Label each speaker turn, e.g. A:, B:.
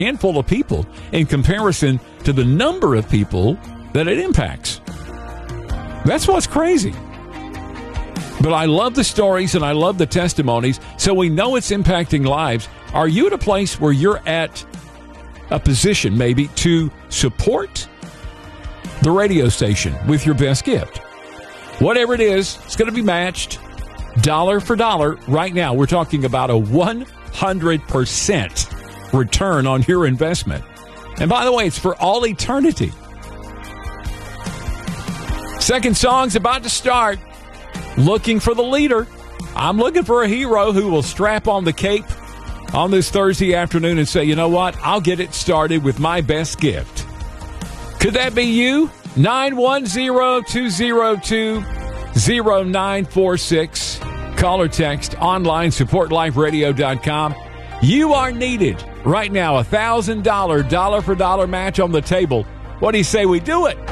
A: handful of people in comparison to the number of people that it impacts. That's what's crazy. But I love the stories and I love the testimonies, so we know it's impacting lives. Are you at a place where you're at a position maybe to support the radio station with your best gift? Whatever it is, it's going to be matched dollar for dollar. Right now, we're talking about a 100% return on your investment. And by the way, it's for all eternity. Second song's about to start. Looking for the leader. I'm looking for a hero who will strap on the cape on this Thursday afternoon and say, you know what? I'll get it started with my best gift. Could that be you? 910-202-0946. Call or text, online, supportliferadio.com. You are needed right now. $1,000 dollar for dollar match on the table. What do you say we do it?